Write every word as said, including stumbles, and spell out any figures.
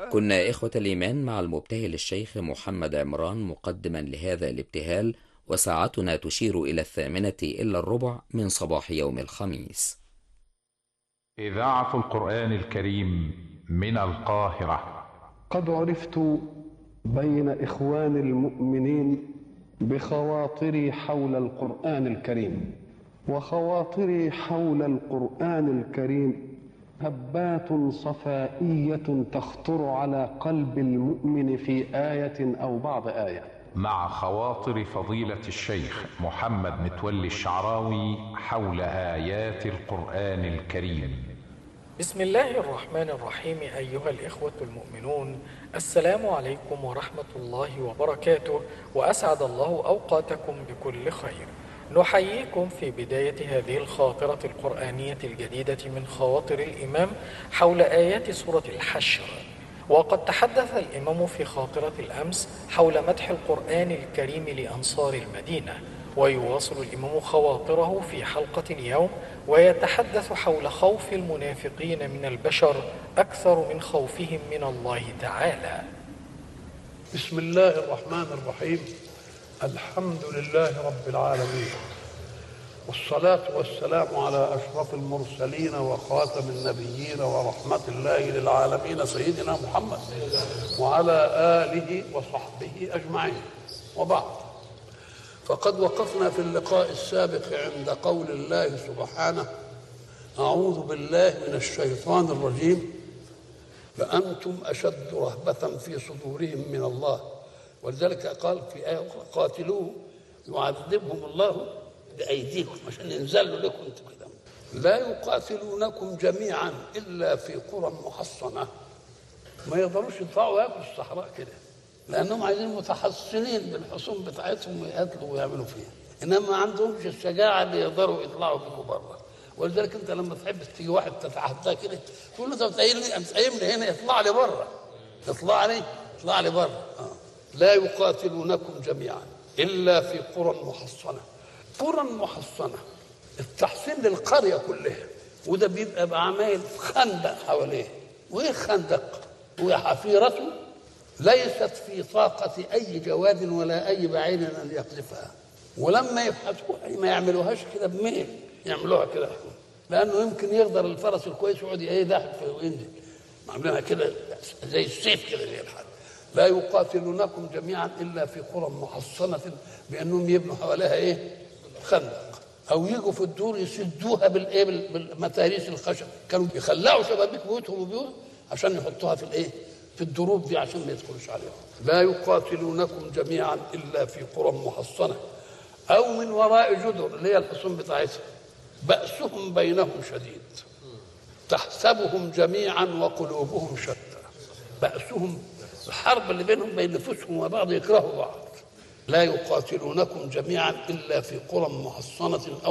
كنا إخوة الإيمان مع المبتهل الشيخ محمد عمران مقدما لهذا الابتهال، وساعتنا تشير إلى الثامنة إلا الربع من صباح يوم الخميس. إذاعة القرآن الكريم من القاهرة. قد عرفت بين إخوان المؤمنين بخواطري حول القرآن الكريم، وخواطري حول القرآن الكريم هبات صفائية تخطر على قلب المؤمن في آية أو بعض آية. مع خواطر فضيلة الشيخ محمد متولي الشعراوي حول آيات القرآن الكريم. بسم الله الرحمن الرحيم. أيها الإخوة المؤمنون، السلام عليكم ورحمة الله وبركاته، وأسعد الله أوقاتكم بكل خير. نحييكم في بداية هذه الخاطرة القرآنية الجديدة من خواطر الإمام حول آيات سورة الحشر. وقد تحدث الإمام في خاطرة الأمس حول مدح القرآن الكريم لأنصار المدينة، ويواصل الإمام خواطره في حلقة اليوم ويتحدث حول خوف المنافقين من البشر أكثر من خوفهم من الله تعالى. بسم الله الرحمن الرحيم. الحمد لله رب العالمين، والصلاة والسلام على أشرف المرسلين وخاتم النبيين ورحمة الله للعالمين سيدنا محمد وعلى آله وصحبه أجمعين، وبعد. فقد وقفنا في اللقاء السابق عند قول الله سبحانه: أعوذ بالله من الشيطان الرجيم فأنتم أشد رهبة في صدورهم من الله. ولذلك قال في آية أخرى: قاتلوه يعذبهم الله بأيديكم، عشان ينزلوا لكم انتم كده. لا يقاتلونكم جميعا إلا في قرى محصنة. ما يقدروش يطلعوا ياكلوا الصحراء كده، لأنهم عايزين متحصنين بالحصون بتاعتهم ويقاتلوا ويعملوا فيها، إنما ما عندهمش الشجاعة اللي يقدروا يطلعوا بيكم بره. ولذلك أنت لما تحب تيجي واحد تتحداه كده تقول له: أنت بتقيمني هنا، اطلع لي بره، اطلع لي اطلع لي بره. آه. لا يقاتلونكم جميعا إلا في قرى محصنة. قرى محصنة، التحصين للقرية كلها، وده بيبقى بعمايل خندق حواليه. وإيه خندق؟ هو حفيرة ليست في طاقة أي جواد ولا أي بعير أن يقذفها. ولما يبحثوها ما يعملوهاش كده بميل، يعملوها كده لأنه يمكن يقدر الفرس الكويس يقعد يدحف وينزل، عاملينها كده زي السيف كده زي الحد. لا يقاتلونكم جميعا إلا في قرى محصنة، بأنهم يبنوا حواليها إيه؟ خندق، أو يجوا في الدور يسدوها بالإيه؟ بالمتاريس الخشب. كانوا يخلعوا شبابيك بيوتهم وبيوتهم عشان يحطوها في الإيه؟ في الدروب دي عشان ما يدخلوش عليهم. لا يقاتلونكم جميعا إلا في قرى محصنة أو من وراء جدر، اللي هي الحصون بتاعتهم. بأسهم بينهم شديد، تحسبهم جميعا وقلوبهم شتى. بأسهم، الحرب اللي بينهم بين نفوسهم وبعض، يكرهوا بعض. لا يقاتلونكم جميعا إلا في قرى محصنة أو